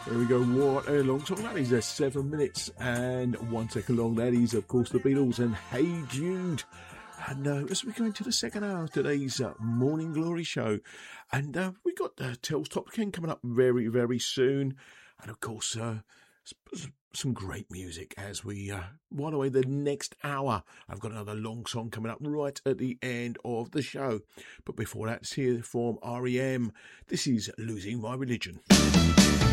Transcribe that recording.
There we go. What a long song that is. 7 minutes and 1 second long. That is, of course, the Beatles and Hey Jude. And as we go into the second hour of today's Morning Glory show, and we got Tell's Top 10 coming up very, very soon. And of course, some great music as we while away the next hour. I've got another long song coming up right at the end of the show. But before that, it's here from REM. This is Losing My Religion.